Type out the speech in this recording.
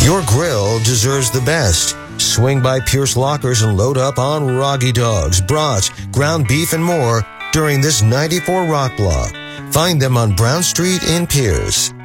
Your grill deserves the best. Swing by Pierce Lockers and load up on Roggy Dogs, brats, ground beef, and more during this 94 Rock Block. Find them on Brown Street in Pierce.